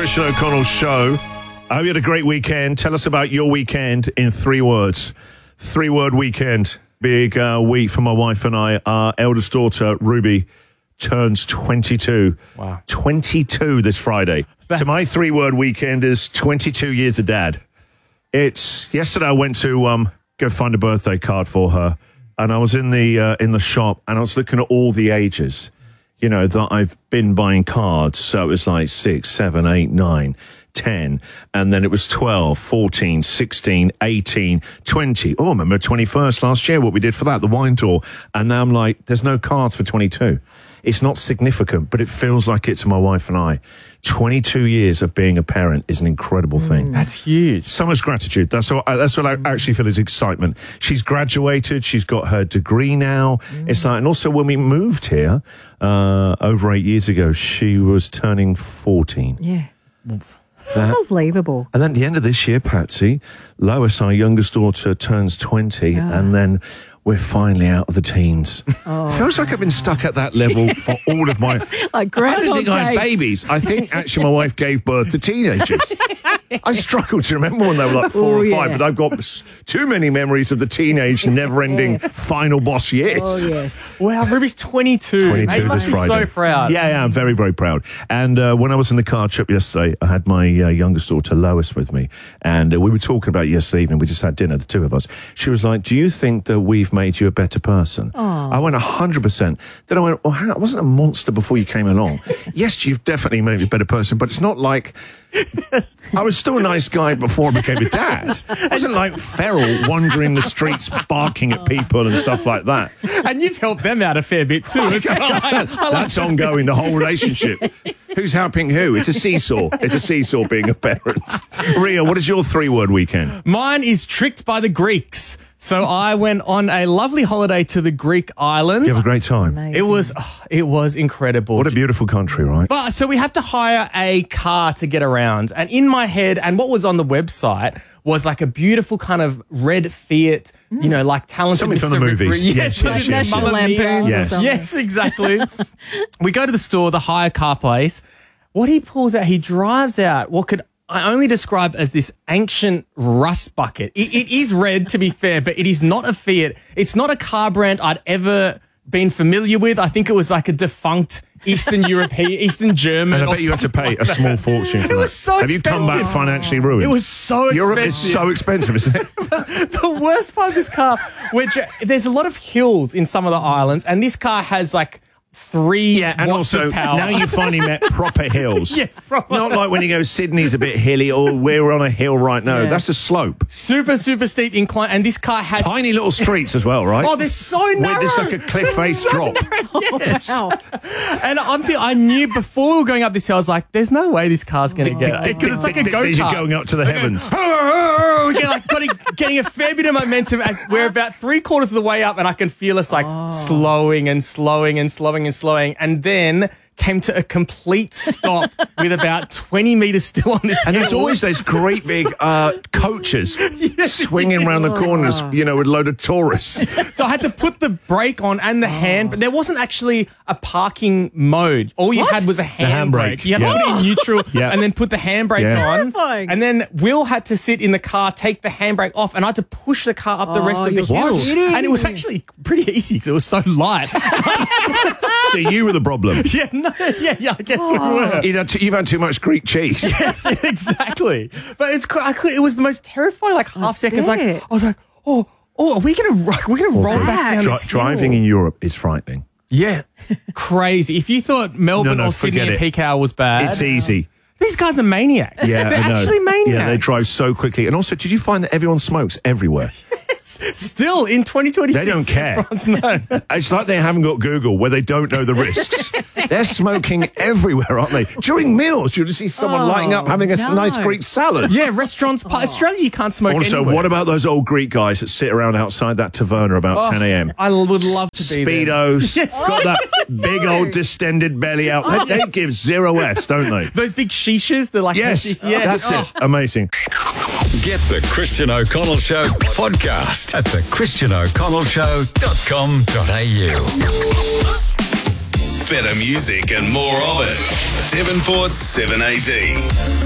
Christian O'Connell Show. I hope you had a great weekend. Tell us about your weekend in 3 words. 3-word weekend. Big week for my wife and I. Our eldest daughter, Ruby, turns 22. Wow. 22 this Friday. So my 3-word weekend is 22 years of dad. Yesterday I went to go find a birthday card for her, and I was in the shop, and I was looking at all the ages, that I've been buying cards. So it was like 6, 7, 8, 9, 10, and then it was 12, 14, 16, 18, 20. Oh, I remember 21st last year, what we did for that, the wine tour. And now I'm like, there's no cards for 22. It's not significant, but it feels like it to my wife and I. 22 years of being a parent is an incredible thing. That's huge. So much gratitude. That's what I actually feel is excitement. She's graduated. She's got her degree now. It's like, and also when we moved here over 8 years ago, she was turning 14. Yeah. Unbelievable. And then at the end of this year, Patsy, Lois, our youngest daughter, turns 20, and then we're finally out of the teens. Feels like I've been stuck at that level for all of my... Like I don't think I had babies. I think actually my wife gave birth to teenagers. I struggle to remember when they were like 4 or 5, but I've got too many memories of the teenage, never-ending final boss years. Oh, yes. Wow, Ruby's 22. 22 You must this be Friday. so proud. Yeah, I'm very, very proud. And when I was in the car trip yesterday, I had my youngest daughter, Lois, with me. And we were talking about it yesterday evening. We just had dinner, the two of us. She was like, do you think that we've made you a better person? I went 100%. Then I went, I wasn't a monster before you came along. Yes, you've definitely made me a better person, but it's not like... I was still a nice guy before I became a dad. I wasn't like feral, wandering the streets, barking at people and stuff like that. And you've helped them out a fair bit too. As well. That's ongoing, the whole relationship. Who's helping who? It's a seesaw. It's a seesaw being a parent. Ria, what is your 3-word weekend? Mine is tricked by the Greeks. So I went on a lovely holiday to the Greek islands. You have a great time. Amazing. It was incredible. What a beautiful country, right? But so we have to hire a car to get around. And in my head, and what was on the website was like a beautiful kind of red Fiat, like talented Something Mr. from the movies. Yes, Like National Lampoons or something. Yes, exactly. We go to the store, the hire car place. What he pulls out, he drives out what could I only describe as this ancient rust bucket. It is red, to be fair, but it is not a Fiat. It's not a car brand I'd ever been familiar with. I think it was like a defunct Eastern European, Eastern German. And I bet you had to pay a small fortune for that. It was so Have you come back expensive. financially ruined? It was so expensive. Europe is so expensive, isn't it? The worst part of this car, which there's a lot of hills in some of the islands, and this car has like 3 and watts also of power. now you finally met proper hills. Yes, proper. Not like when you go Sydney's a bit hilly or we're on a hill right now. Yeah. That's a slope. Super, super steep incline, and this car has... Tiny little streets as well, right? Oh, they're so narrow. It's like a cliff-face drop. Yes. Wow. And I knew before we were going up this hill, I was like, there's no way this car's going to get it. Because it's like a You're go-kart. going up to the heavens. Getting a fair bit of momentum as we're about 3/4 of the way up, and I can feel us like slowing and slowing and slowing and slowing, and then came to a complete stop with about 20 meters still on this And hill. there's always those great big coaches swinging around the corners, with a load of tourists. So I had to put the brake on and the hand, but there wasn't actually a parking mode. All you had was a handbrake. handbrake, You had to put it in neutral and then put the handbrake on. Terrifying. And then Will had to sit in the car, take the handbrake off, and I had to push the car up the rest of the you're hill. kidding. And it was actually pretty easy because it was so light. So you were the problem. I guess we were. You've had too much Greek cheese. Yes, exactly. But it was the most terrifying, like half seconds. Like bet. I was like, are we gonna roll back down this hill? Driving in Europe is frightening. Yeah, crazy. If you thought Melbourne No, or Sydney forget at it. peak hour was bad, It's easy. these guys are maniacs. Yeah, they're I know. actually maniacs. Yeah, they drive so quickly. And also, did you find that everyone smokes everywhere? Still in 2026. They don't care. in France, no. It's like they haven't got Google where they don't know the risks. They're smoking everywhere, aren't they? During meals, you'll just see someone lighting up having a nice Greek salad. Yeah, restaurants. Australia, you can't smoke Also, anywhere. what about those old Greek guys that sit around outside that taverna about 10 a.m.? I would love to be there. Speedos, Yes. got that big old distended belly out. They give 0 Fs, don't they? Those big shishas, they're like... Yes, yeah, that's it. Amazing. Get the Christian O'Connell Show podcast at thechristianoconnellshow.com.au. Better music and more of it. Devonport's 7AD.